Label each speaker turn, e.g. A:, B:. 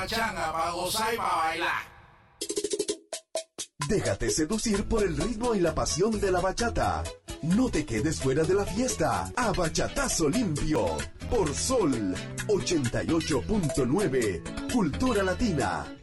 A: pachanga para gozar y para bailar.
B: Déjate seducir por el ritmo y la pasión de la bachata. No te quedes fuera de la fiesta. A Bachatazo Limpio. Por Sol 88.9. Cultura Latina.